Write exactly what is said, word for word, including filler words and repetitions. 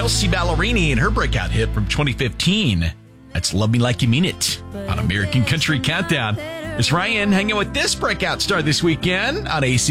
Kelsey Ballerini and her breakout hit from twenty fifteen. That's Love Me Like You Mean It on American Country Countdown. It's Ryan hanging with this breakout star this weekend on A C.